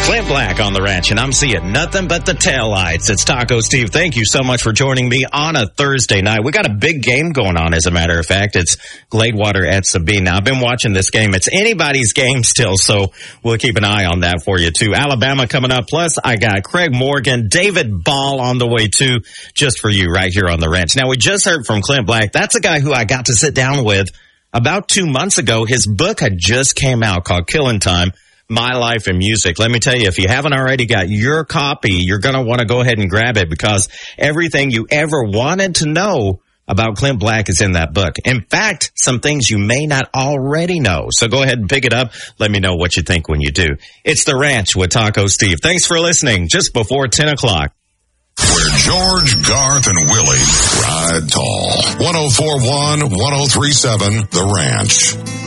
Clint Black on the ranch, and I'm seeing nothing but the taillights. It's Taco Steve. Thank you so much for joining me on a Thursday night. We got a big game going on, as a matter of fact. It's Gladewater at Sabine. Now, I've been watching this game. It's anybody's game still, so we'll keep an eye on that for you, too. Alabama coming up. Plus, I got Craig Morgan, David Ball on the way, too, just for you right here on the ranch. Now, we just heard from Clint Black. That's a guy who I got to sit down with about 2 months ago. His book had just came out called Killing Time, My Life in Music. Let me tell you, if you haven't already got your copy, you're going to want to go ahead and grab it, because everything you ever wanted to know about Clint Black is in that book. In fact, some things you may not already know. So go ahead and pick it up. Let me know what you think when you do. It's The Ranch with Taco Steve. Thanks for listening just before 10 o'clock. Where George, Garth, and Willie ride tall. 104.1, 103.7, The Ranch.